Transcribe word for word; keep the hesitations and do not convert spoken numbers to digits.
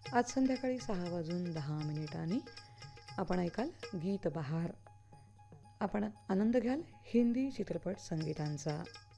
आज संध्याकाळी सहा वाजून दहा मिनिटांनी आपण ऐकाल गीत बहार. आपण आनंद घ्याल हिंदी चित्रपट संगीतांचा.